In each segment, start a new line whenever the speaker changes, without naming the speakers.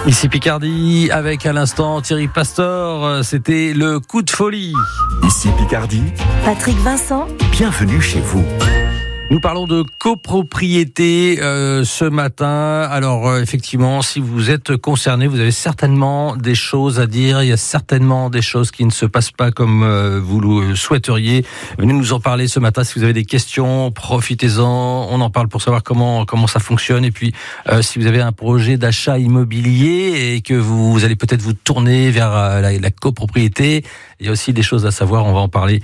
Ici Picardie, avec à l'instant Thierry Pastor, c'était le coup de folie.
Ici Picardie,
Patrick Vincent,
bienvenue chez vous.
Nous parlons de copropriété ce matin. Alors effectivement, si vous êtes concerné, vous avez certainement des choses à dire. Il y a certainement des choses qui ne se passent pas comme vous le souhaiteriez. Venez nous en parler ce matin. Si vous avez des questions, profitez-en. On en parle pour savoir comment ça fonctionne. Et puis, si vous avez un projet d'achat immobilier et que vous allez peut-être vous tourner vers la copropriété, il y a aussi des choses à savoir. On va en parler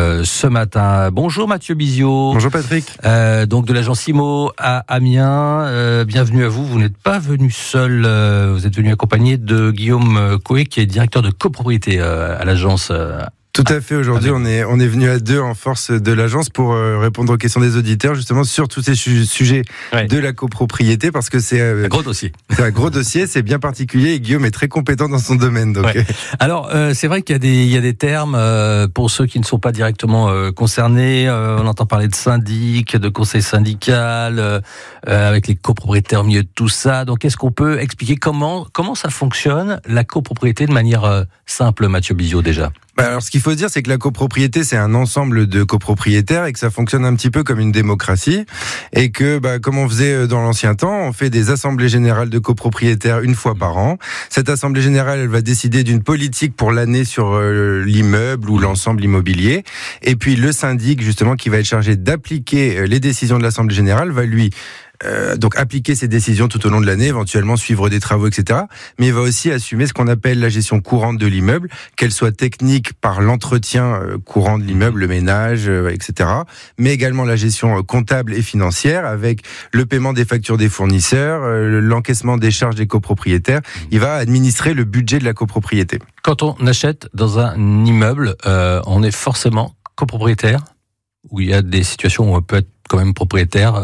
ce matin. Bonjour Mathieu Biziot.
Bonjour Patrick.
Donc de l'agence IMO à Amiens, bienvenue à vous. Vous n'êtes pas venu seul, vous êtes venu accompagné de Guillaume Coé, qui est directeur de copropriété à l'agence.
Tout à fait, aujourd'hui on est venu à deux en force de l'agence pour répondre aux questions des auditeurs justement sur tous ces sujets de la copropriété, parce que c'est
un gros dossier.
C'est un gros dossier, c'est bien particulier et Guillaume est très compétent dans son domaine. Donc.
Ouais. Alors c'est vrai qu'il y a des termes pour ceux qui ne sont pas directement concernés. On entend parler de syndic, de conseil syndical, avec les copropriétaires au milieu de tout ça. Donc est-ce qu'on peut expliquer comment ça fonctionne la copropriété de manière simple, Mathieu Biziot, déjà?
Alors, ce qu'il faut dire, c'est que la copropriété, c'est un ensemble de copropriétaires et que ça fonctionne un petit peu comme une démocratie. Et que, comme on faisait dans l'ancien temps, on fait des assemblées générales de copropriétaires une fois par an. Cette assemblée générale, elle va décider d'une politique pour l'année sur l'immeuble ou l'ensemble immobilier. Et puis, le syndic, justement, qui va être chargé d'appliquer les décisions de l'assemblée générale, va lui donc appliquer ses décisions tout au long de l'année, éventuellement suivre des travaux, etc. Mais il va aussi assumer ce qu'on appelle la gestion courante de l'immeuble, qu'elle soit technique par l'entretien courant de l'immeuble, le ménage, etc. Mais également la gestion comptable et financière avec le paiement des factures des fournisseurs, l'encaissement des charges des copropriétaires. Il va administrer le budget de la copropriété.
Quand on achète dans un immeuble, on est forcément copropriétaire, ou il y a des situations où on peut être quand même propriétaire